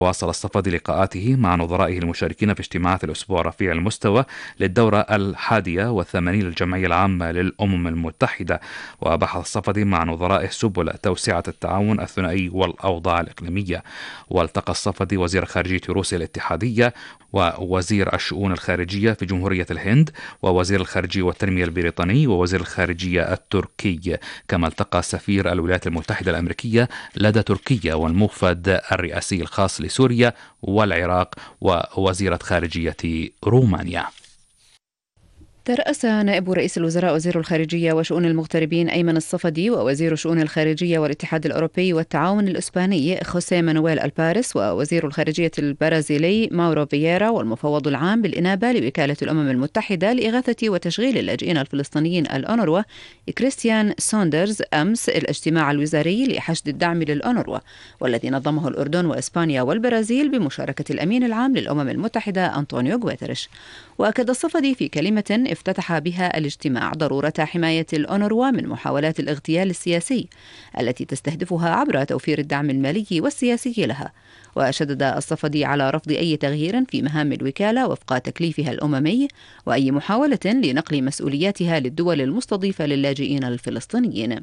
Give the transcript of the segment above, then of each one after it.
واصل الصفدي لقاءاته مع نظرائه المشاركين في اجتماعات الأسبوع رفيع المستوى للدورة 81 للجمعية العامة للأمم المتحدة. وبحث الصفدي مع نظرائه سبل توسعة التعاون الثنائي والأوضاع الإقليمية. والتقى الصفدي وزير خارجية روسيا الاتحادية ووزير الشؤون الخارجية في جمهورية الهند ووزير الخارجية والتنمية البريطاني ووزير الخارجية التركي. كما التقى سفير الولايات المتحدة الأمريكية لدى تركيا والموفد الرئاسي الخاص لسوريا والعراق ووزيرة خارجية رومانيا. ترأس نائب رئيس الوزراء وزير الخارجية وشؤون المغتربين أيمن الصفدي ووزير شؤون الخارجية والاتحاد الأوروبي والتعاون الإسباني خوسيه مانويل الباريس ووزير الخارجية البرازيلي ماورو فييرا والمفوض العام بالإنابة لوكالة الأمم المتحدة لإغاثة وتشغيل اللاجئين الفلسطينيين الأونروا كريستيان سوندرز أمس الاجتماع الوزاري لحشد الدعم للأونروا، والذي نظمه الأردن وإسبانيا والبرازيل بمشاركة الأمين العام للأمم المتحدة أنطونيو غوتيريش. وأكد الصفدي في كلمة افتتح بها الاجتماع ضرورة حماية الأونروا من محاولات الاغتيال السياسي التي تستهدفها عبر توفير الدعم المالي والسياسي لها. وشدد الصفدي على رفض أي تغيير في مهام الوكالة وفق تكليفها الأممي وأي محاولة لنقل مسؤولياتها للدول المستضيفة للاجئين الفلسطينيين.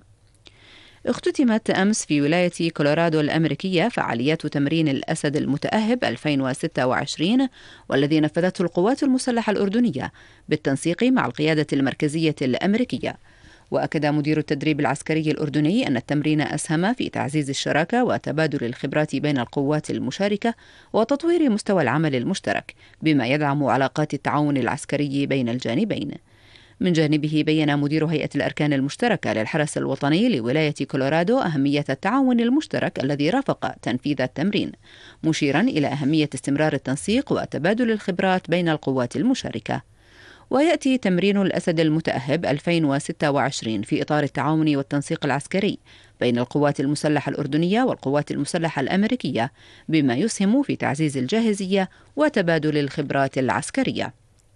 اختتمت أمس في ولاية كولورادو الأمريكية فعاليات تمرين الأسد المتأهب 2026 والذي نفذته القوات المسلحة الأردنية بالتنسيق مع القيادة المركزية الأمريكية. وأكد مدير التدريب العسكري الأردني أن التمرين أسهم في تعزيز الشراكة وتبادل الخبرات بين القوات المشاركة وتطوير مستوى العمل المشترك بما يدعم علاقات التعاون العسكري بين الجانبين. من جانبه بيّن مدير هيئة الأركان المشتركة للحرس الوطني لولاية كولورادو أهمية التعاون المشترك الذي رافق تنفيذ التمرين، مشيرا إلى أهمية استمرار التنسيق وتبادل الخبرات بين القوات المشاركة. ويأتي تمرين الأسد المتأهب 2026 في إطار التعاون والتنسيق العسكري بين القوات المسلحة الأردنية والقوات المسلحة الأمريكية، بما يسهم في تعزيز الجاهزية وتبادل الخبرات العسكرية.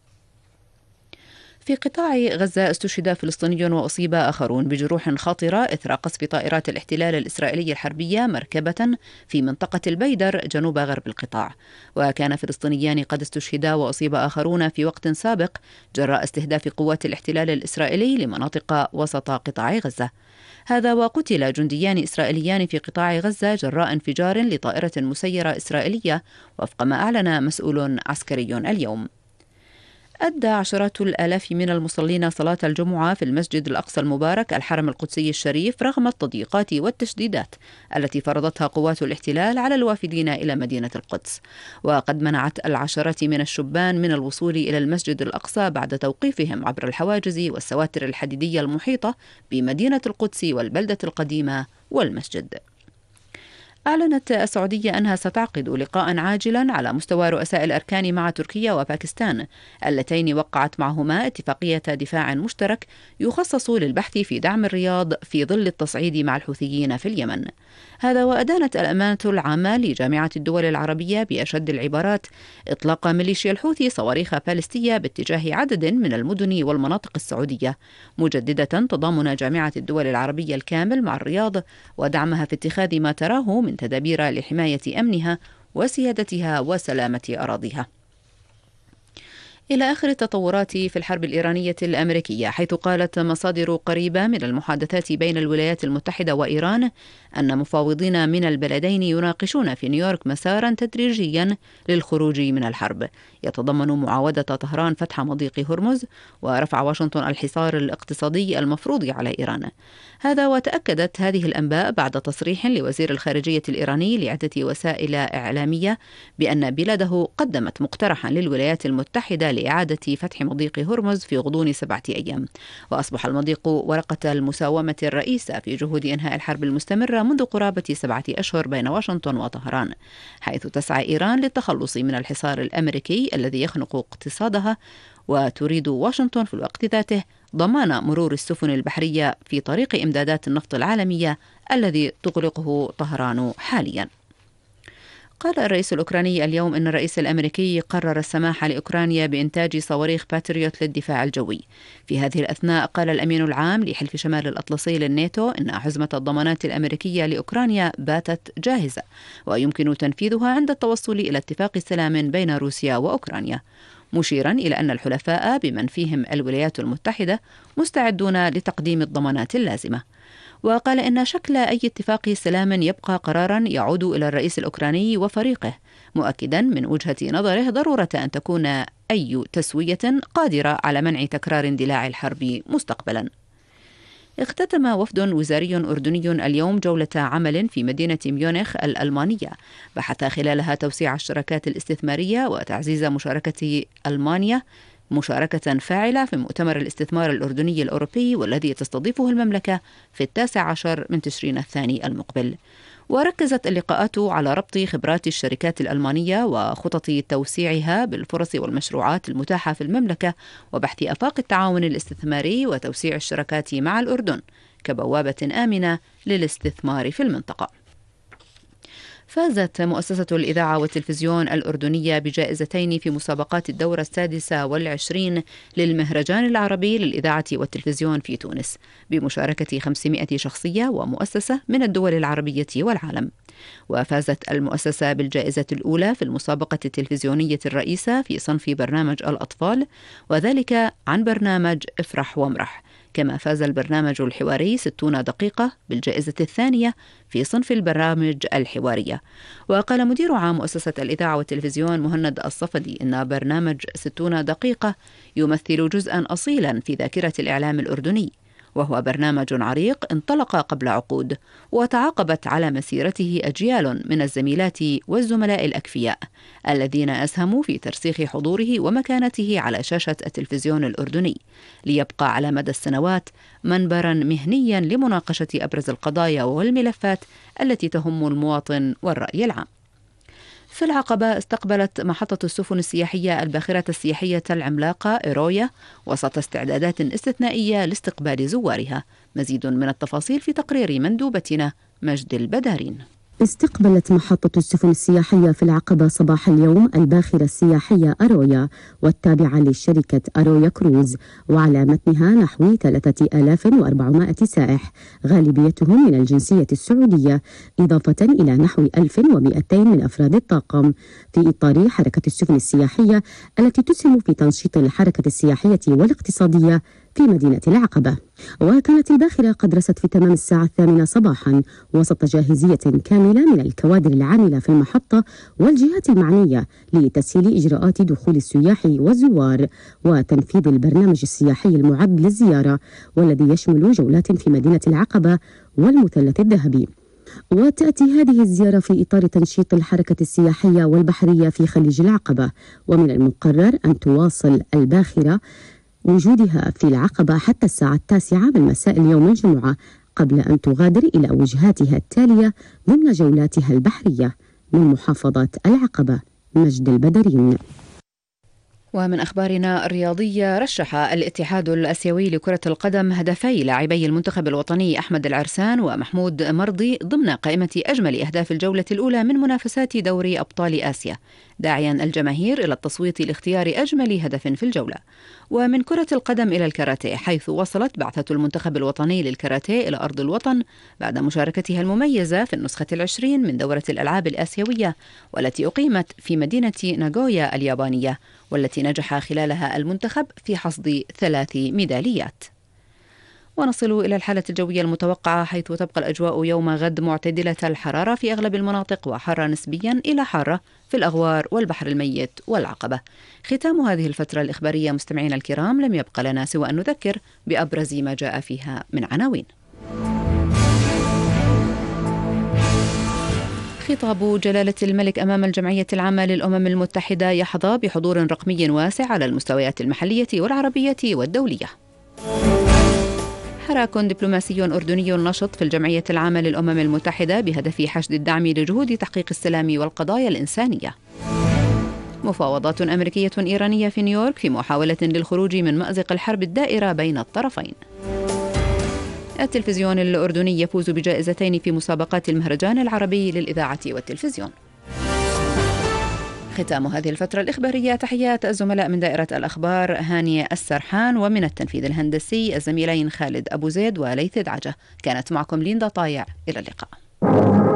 في قطاع غزة استشهد فلسطيني وأصيب آخرون بجروح خطرة إثر قصف طائرات الاحتلال الإسرائيلي الحربية مركبة في منطقة البيدر جنوب غرب القطاع. وكان فلسطينيان قد استشهدا وأصيب آخرون في وقت سابق جراء استهداف قوات الاحتلال الإسرائيلي لمناطق وسط قطاع غزة. هذا وقتل جنديان إسرائيليان في قطاع غزة جراء انفجار لطائرة مسيرة إسرائيلية وفق ما أعلن مسؤول عسكري اليوم. أدى عشرات الآلاف من المصلين صلاة الجمعة في المسجد الأقصى المبارك الحرم القدسي الشريف رغم التضييقات والتشديدات التي فرضتها قوات الاحتلال على الوافدين إلى مدينة القدس. وقد منعت العشرات من الشبان من الوصول إلى المسجد الأقصى بعد توقيفهم عبر الحواجز والسواتر الحديدية المحيطة بمدينة القدس والبلدة القديمة والمسجد. أعلنت السعودية أنها ستعقد لقاء عاجلا على مستوى رؤساء الأركان مع تركيا وباكستان اللتين وقعت معهما اتفاقية دفاع مشترك يخصص للبحث في دعم الرياض في ظل التصعيد مع الحوثيين في اليمن. هذا وأدانت الأمانة العامة لجامعة الدول العربية بأشد العبارات إطلاق ميليشيا الحوثي صواريخ باليستية باتجاه عدد من المدن والمناطق السعودية، مجددة تضامن جامعة الدول العربية الكامل مع الرياض ودعمها في اتخاذ ما تراه من تدابير لحماية أمنها وسيادتها وسلامة أراضيها. إلى آخر التطورات في الحرب الإيرانية الأمريكية، حيث قالت مصادر قريبة من المحادثات بين الولايات المتحدة وإيران أن مفاوضين من البلدين يناقشون في نيويورك مسارا تدريجيا للخروج من الحرب يتضمن معاودة طهران فتح مضيق هرمز ورفع واشنطن الحصار الاقتصادي المفروض على إيران. هذا وتأكدت هذه الأنباء بعد تصريح لوزير الخارجية الإيراني لعدة وسائل إعلامية بأن بلاده قدمت مقترحا للولايات المتحدة لإعادة فتح مضيق هرمز في غضون 7 أيام. وأصبح المضيق ورقة المساومة الرئيسة في جهود إنهاء الحرب المستمرة منذ قرابة 7 أشهر بين واشنطن وطهران، حيث تسعى إيران للتخلص من الحصار الأمريكي الذي يخنق اقتصادها، وتريد واشنطن في الوقت ذاته ضمان مرور السفن البحرية في طريق إمدادات النفط العالمية الذي تغلقه طهران حاليا. قال الرئيس الأوكراني اليوم أن الرئيس الأمريكي قرر السماح لأوكرانيا بإنتاج صواريخ باتريوت للدفاع الجوي. في هذه الأثناء قال الأمين العام لحلف شمال الأطلسي للناتو أن حزمة الضمانات الأمريكية لأوكرانيا باتت جاهزة ويمكن تنفيذها عند التوصل إلى اتفاق سلام بين روسيا وأوكرانيا، مشيرا إلى أن الحلفاء بمن فيهم الولايات المتحدة مستعدون لتقديم الضمانات اللازمة. وقال إن شكل أي اتفاق سلام يبقى قرارا يعود إلى الرئيس الأوكراني وفريقه، مؤكدا من وجهة نظره ضرورة أن تكون أي تسوية قادرة على منع تكرار اندلاع الحرب مستقبلا. اختتم وفد وزاري أردني اليوم جولة عمل في مدينة ميونخ الألمانية بحث خلالها توسيع الشراكات الاستثمارية وتعزيز مشاركة ألمانيا مشاركة فاعلة في مؤتمر الاستثمار الأردني الأوروبي والذي تستضيفه المملكة في 19 من تشرين الثاني المقبل. وركزت اللقاءات على ربط خبرات الشركات الألمانية وخطط توسيعها بالفرص والمشروعات المتاحة في المملكة وبحث آفاق التعاون الاستثماري وتوسيع الشراكات مع الأردن كبوابة آمنة للاستثمار في المنطقة. فازت مؤسسة الإذاعة والتلفزيون الأردنية بجائزتين في مسابقات الدورة 26 للمهرجان العربي للإذاعة والتلفزيون في تونس بمشاركة 500 شخصية ومؤسسة من الدول العربية والعالم. وفازت المؤسسة بالجائزة الأولى في المسابقة التلفزيونية الرئيسة في صنف برنامج الأطفال، وذلك عن برنامج افرح وامرح. كما فاز البرنامج الحواري 60 دقيقة بالجائزة الثانية في صنف البرامج الحوارية. وقال مدير عام مؤسسة الإذاعة والتلفزيون مهند الصفدي إن برنامج 60 دقيقة يمثل جزءا أصيلا في ذاكرة الإعلام الأردني، وهو برنامج عريق انطلق قبل عقود وتعاقبت على مسيرته أجيال من الزميلات والزملاء الأكفياء الذين أسهموا في ترسيخ حضوره ومكانته على شاشة التلفزيون الأردني، ليبقى على مدى السنوات منبرا مهنيا لمناقشة أبرز القضايا والملفات التي تهم المواطن والرأي العام. في العقبة استقبلت محطة السفن السياحية الباخرة السياحية العملاقة إيرويا وسط استعدادات استثنائية لاستقبال زوارها. مزيد من التفاصيل في تقرير مندوبتنا مجد البدارين. استقبلت محطة السفن السياحية في العقبة صباح اليوم الباخرة السياحية أرويا والتابعة لشركة أرويا كروز، وعلى متنها نحو 3400 سائح غالبيتهم من الجنسية السعودية، إضافة إلى نحو 1200 من أفراد الطاقم، في إطار حركة السفن السياحية التي تسهم في تنشيط الحركة السياحية والاقتصادية في مدينة العقبة. وكانت الباخرة قد رست في تمام الساعة 8 صباحا وسط جاهزية كاملة من الكوادر العاملة في المحطة والجهات المعنية لتسهيل إجراءات دخول السياح والزوار وتنفيذ البرنامج السياحي المعد للزيارة، والذي يشمل جولات في مدينة العقبة والمثلث الذهبي. وتأتي هذه الزيارة في إطار تنشيط الحركة السياحية والبحرية في خليج العقبة، ومن المقرر أن تواصل الباخرة وجودها في العقبة حتى الساعة 9 من مساء اليوم الجمعة، قبل أن تغادر إلى وجهاتها التالية ضمن جولاتها البحرية. من محافظة العقبة، مجد البدرين. ومن أخبارنا الرياضية، رشح الاتحاد الآسيوي لكرة القدم هدفي لاعبي المنتخب الوطني أحمد العرسان ومحمود مرضي ضمن قائمة أجمل أهداف الجولة الأولى من منافسات دوري أبطال آسيا، داعيا الجماهير إلى التصويت لاختيار أجمل هدف في الجولة. ومن كرة القدم إلى الكاراتيه، حيث وصلت بعثة المنتخب الوطني للكاراتيه إلى أرض الوطن بعد مشاركتها المميزة في النسخة 20 من دورة الألعاب الآسيوية، والتي أقيمت في مدينة ناغويا اليابانية، والتي نجح خلالها المنتخب في حصد 3 ميداليات. ونصل إلى الحالة الجوية المتوقعة، حيث تبقى الأجواء يوم غد معتدلة الحرارة في أغلب المناطق وحارة نسبيا إلى حارة في الأغوار والبحر الميت والعقبة. ختام هذه الفترة الإخبارية مستمعينا الكرام، لم يبقى لنا سوى أن نذكر بأبرز ما جاء فيها من عناوين. خطاب جلالة الملك أمام الجمعية العامة للأمم المتحدة يحظى بحضور رقمي واسع على المستويات المحلية والعربية والدولية. حراك دبلوماسي أردني نشط في الجمعية العامة للأمم المتحدة بهدف حشد الدعم لجهود تحقيق السلام والقضايا الإنسانية. مفاوضات أمريكية إيرانية في نيويورك في محاولة للخروج من مأزق الحرب الدائرة بين الطرفين. التلفزيون الأردني يفوز بجائزتين في مسابقات المهرجان العربي للإذاعة والتلفزيون. ختام هذه الفترة الإخبارية. تحيات الزملاء من دائرة الأخبار هانية السرحان، ومن التنفيذ الهندسي الزميلين خالد أبو زيد وليث دعجة. كانت معكم ليندا طايع، إلى اللقاء.